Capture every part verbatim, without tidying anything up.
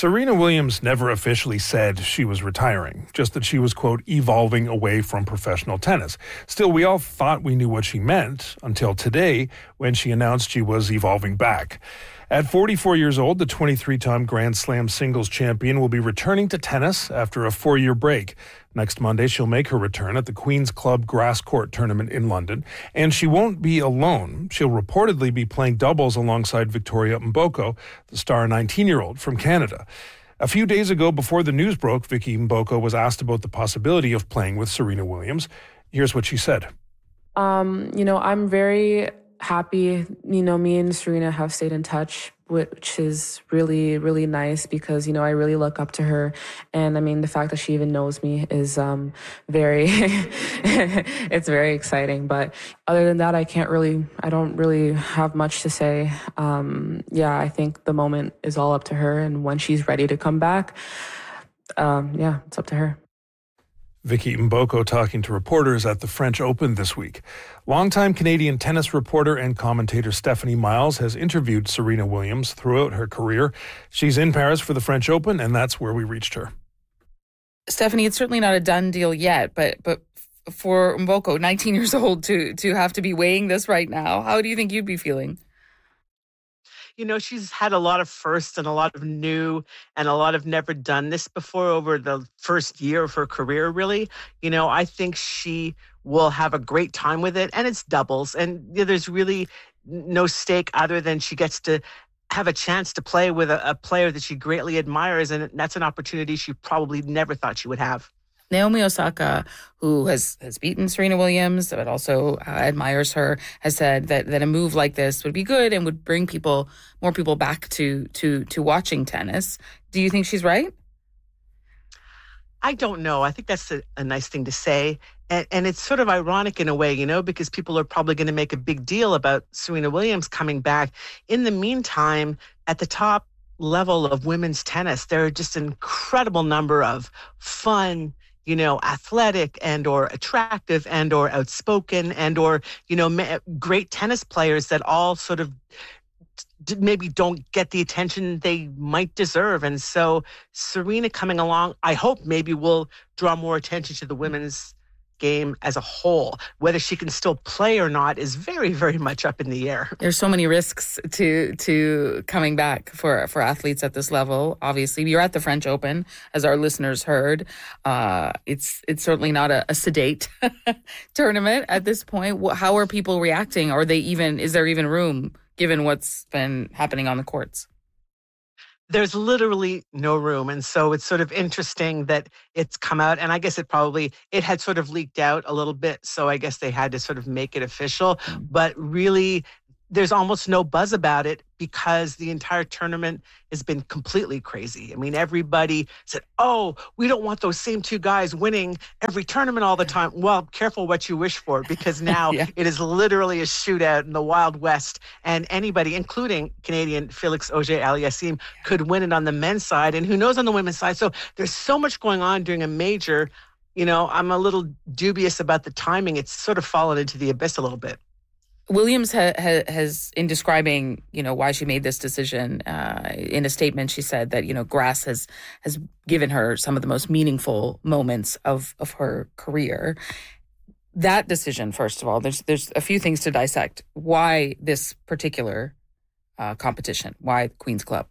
Serena Williams never officially said she was retiring, just that she was, quote, evolving away from professional tennis. Still, we all thought we knew what she meant until today when she announced she was evolving back. At forty-four years old, the twenty-three-time Grand Slam singles champion will be returning to tennis after a four-year break. Next Monday, she'll make her return at the Queen's Club Grass Court Tournament in London, and she won't be alone. She'll reportedly be playing doubles alongside Victoria Mboko, the star nineteen-year-old from Canada. A few days ago, before the news broke, Vicky Mboko was asked about the possibility of playing with Serena Williams. Here's what she said. Um, you know, I'm very happy, you know, me and Serena have stayed in touch, which is really, really nice because, you know, I really look up to her. And I mean, the fact that she even knows me is um, very, it's very exciting. But other than that, I can't really, I don't really have much to say. Um, yeah, I think the moment is all up to her. And when she's ready to come back, um, yeah, it's up to her. Vicky Mboko talking to reporters at the French Open this week. Longtime Canadian tennis reporter and commentator Stephanie Miles has interviewed Serena Williams throughout her career. She's in Paris for the French Open, and that's where we reached her. Stephanie, it's certainly not a done deal yet, but but for Mboko, nineteen years old, to to have to be weighing this right now, how do you think you'd be feeling? You know, she's had a lot of firsts and a lot of new and a lot of never done this before over the first year of her career, really. You know, I think she will have a great time with it. And it's doubles. And you know, there's really no stake other than she gets to have a chance to play with a, a player that she greatly admires. And that's an opportunity she probably never thought she would have. Naomi Osaka, who has, has beaten Serena Williams, but also uh, admires her, has said that, that a move like this would be good and would bring people, more people back to to to watching tennis. Do you think she's right? I don't know. I think that's a, a nice thing to say. And, and it's sort of ironic in a way, you know, because people are probably going to make a big deal about Serena Williams coming back. In the meantime, at the top level of women's tennis, there are just an incredible number of fun, you know, athletic and or attractive and or outspoken and or, you know, ma- great tennis players that all sort of d- maybe don't get the attention they might deserve. And so Serena coming along, I hope maybe will draw more attention to the women's game as a whole. Whether she can still play or not is very, very much up in the air. There's so many risks to to coming back for, for athletes at this level. Obviously, you're at the French Open, as our listeners heard. Uh, it's it's certainly not a, a sedate tournament at this point. How are people reacting? Are they even? Is there even room given what's been happening on the courts? There's literally no room. And so it's sort of interesting that it's come out. And I guess it probably, it had sort of leaked out a little bit. So I guess they had to sort of make it official. But really, there's almost no buzz about it because the entire tournament has been completely crazy. I mean, everybody said, oh, we don't want those same two guys winning every tournament all the time. Well, careful what you wish for, because now yeah. It is literally a shootout in the Wild West. And anybody, including Canadian Felix Auger-Aliassime, could win it on the men's side. And who knows on the women's side? So there's so much going on during a major. You know, I'm a little dubious about the timing. It's sort of fallen into the abyss a little bit. Williams ha- ha- has, in describing, you know, why she made this decision, uh, in a statement, she said that, you know, grass has has given her some of the most meaningful moments of, of her career. That decision, first of all, there's there's a few things to dissect. Why this particular uh, competition? Why Queen's Club?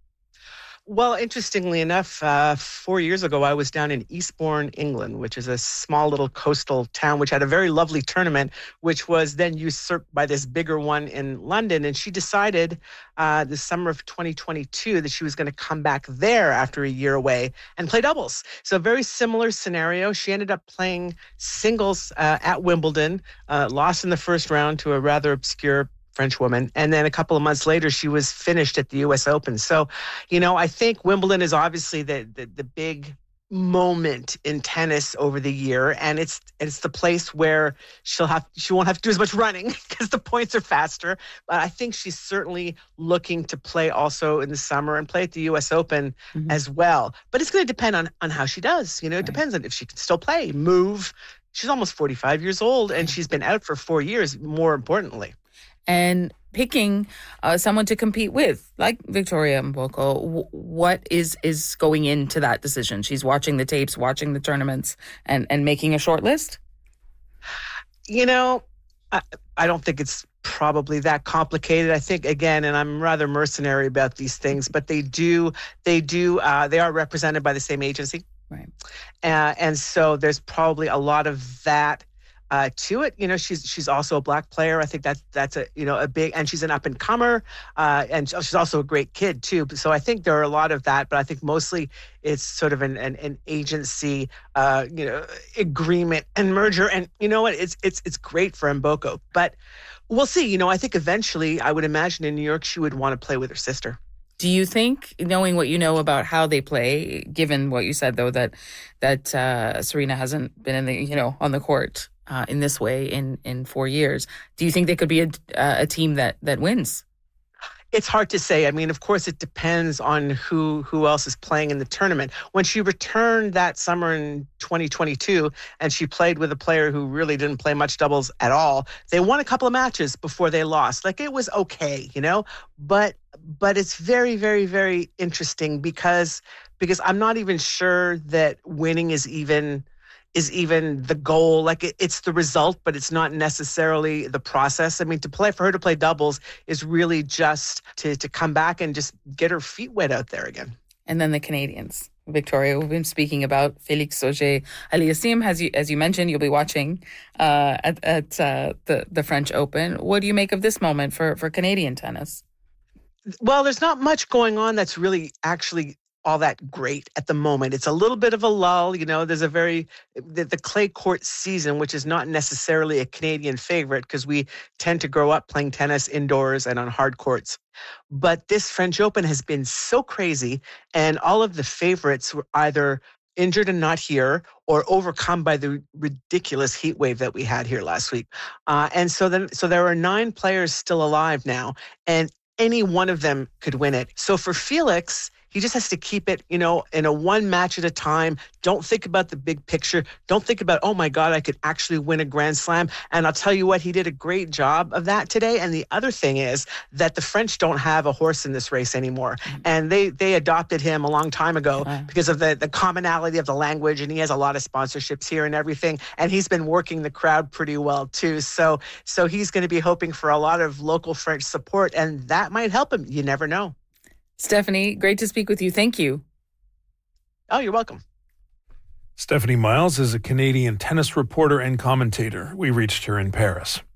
Well, interestingly enough, uh, four years ago, I was down in Eastbourne, England, which is a small little coastal town, which had a very lovely tournament, which was then usurped by this bigger one in London. And she decided uh, the summer of twenty twenty-two that she was going to come back there after a year away and play doubles. So a very similar scenario. She ended up playing singles uh, at Wimbledon, uh, lost in the first round to a rather obscure French woman. And then a couple of months later, she was finished at the U S Open. So, you know, I think Wimbledon is obviously the the, the big moment in tennis over the year. And it's it's the place where she'll have she won't have to do as much running because the points are faster. But I think she's certainly looking to play also in the summer and play at the U S Open mm-hmm. as well. But it's going to depend on, on how she does. You know, it right. depends on if she can still play, move. She's almost forty-five years old and she's been out for four years, more importantly. And picking uh, someone to compete with, like Victoria Mboko. W- what is is going into that decision? She's watching the tapes, watching the tournaments, and, and making a short list? You know, I, I don't think it's probably that complicated. I think, again, and I'm rather mercenary about these things, but they do, they do, uh, they are represented by the same agency. Right. Uh, and so there's probably a lot of that uh, to it. You know, she's she's also a Black player. I think that's that's a you know a big, and she's an up and comer, uh, and she's also a great kid too. So I think there are a lot of that, but I think mostly it's sort of an an, an agency, uh, you know, agreement and merger. And you know what? It's it's it's great for Mboko, but we'll see. You know, I think eventually, I would imagine in New York, she would want to play with her sister. Do you think, knowing what you know about how they play, given what you said though that that uh, Serena hasn't been in the you know on the court uh, in this way in, in four years, do you think they could be a, a team that that wins? It's hard to say. I mean, of course, it depends on who who else is playing in the tournament. When she returned that summer in twenty twenty-two and she played with a player who really didn't play much doubles at all, they won a couple of matches before they lost. Like, it was okay, you know? But but it's very, very, very interesting because because I'm not even sure that winning is even is even the goal. Like, it, it's the result, but it's not necessarily the process. I mean, to play for her to play doubles is really just to to come back and just get her feet wet out there again. And then the Canadians, Victoria, we've been speaking about Felix Auger-Aliassime. As you as you mentioned, you'll be watching uh, at at uh, the the French Open. What do you make of this moment for for Canadian tennis? Well, there's not much going on that's really actually all that great at the moment. It's a little bit of a lull. You know, there's a very, the, the clay court season, which is not necessarily a Canadian favorite because we tend to grow up playing tennis indoors and on hard courts. But this French Open has been so crazy, and all of the favorites were either injured and not here or overcome by the ridiculous heat wave that we had here last week. Uh, and so then, so there are nine players still alive now, and any one of them could win it. So for Felix, he just has to keep it, you know, in a one match at a time. Don't think about the big picture. Don't think about, oh my God, I could actually win a Grand Slam. And I'll tell you what, he did a great job of that today. And the other thing is that the French don't have a horse in this race anymore. Mm-hmm. And they they adopted him a long time ago yeah. because of the, the commonality of the language. And he has a lot of sponsorships here and everything. And he's been working the crowd pretty well too. So, so he's going to be hoping for a lot of local French support. And that might help him. You never know. Stephanie, great to speak with you. Thank you. Oh, you're welcome. Stephanie Miles is a Canadian tennis reporter and commentator. We reached her in Paris.